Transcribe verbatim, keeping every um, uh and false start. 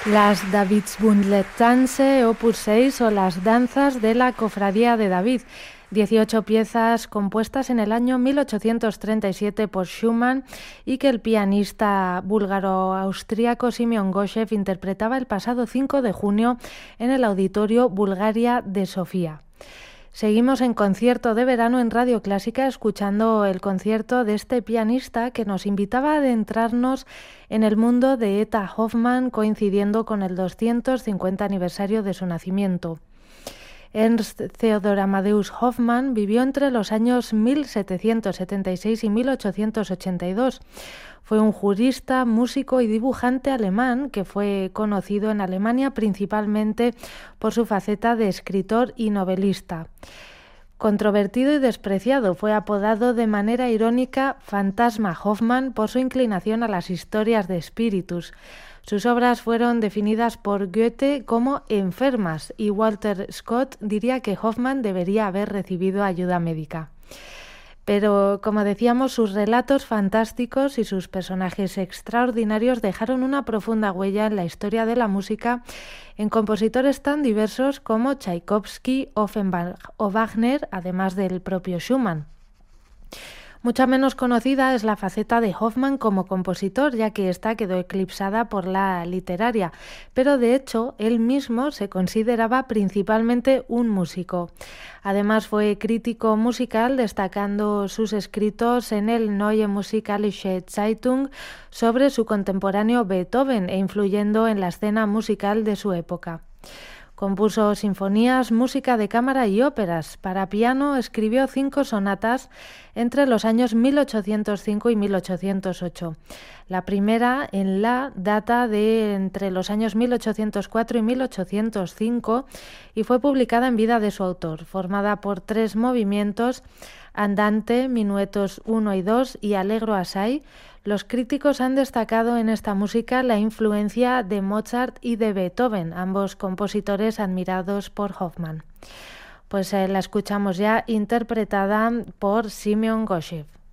Las Davidsbundletanze opus seis o las danzas de la Cofradía de David, dieciocho piezas compuestas en el año mil ochocientos treinta y siete por Schumann y que el pianista búlgaro-austríaco Simeon Goshev interpretaba el pasado cinco de junio en el Auditorio Bulgaria de Sofía. Seguimos en concierto de verano en Radio Clásica escuchando el concierto de este pianista que nos invitaba a adentrarnos en el mundo de Eta Hoffmann coincidiendo con el doscientos cincuenta aniversario de su nacimiento. Ernst Theodor Amadeus Hoffmann vivió entre los años mil setecientos setenta y seis y mil ochocientos ochenta y dos. Fue un jurista, músico y dibujante alemán que fue conocido en Alemania principalmente por su faceta de escritor y novelista. Controvertido y despreciado, fue apodado de manera irónica Fantasma Hoffmann por su inclinación a las historias de espíritus. Sus obras fueron definidas por Goethe como enfermas y Walter Scott diría que Hoffmann debería haber recibido ayuda médica. Pero, como decíamos, sus relatos fantásticos y sus personajes extraordinarios dejaron una profunda huella en la historia de la música en compositores tan diversos como Tchaikovsky, Offenbach o Wagner, además del propio Schumann. Mucha menos conocida es la faceta de Hoffmann como compositor, ya que ésta quedó eclipsada por la literaria, pero de hecho él mismo se consideraba principalmente un músico. Además fue crítico musical, destacando sus escritos en el Neue Musikalische Zeitung sobre su contemporáneo Beethoven e influyendo en la escena musical de su época. Compuso sinfonías, música de cámara y óperas. Para piano escribió cinco sonatas entre los años mil ochocientos cinco y mil ochocientos ocho. La primera, en La, data de entre los años mil ochocientos cuatro y mil ochocientos cinco y fue publicada en vida de su autor, formada por tres movimientos, Andante, Minuetos uno y dos y Allegro assai. Los críticos han destacado en esta música la influencia de Mozart y de Beethoven, ambos compositores admirados por Hoffmann. Pues eh, la escuchamos ya interpretada por Simeon Goshev.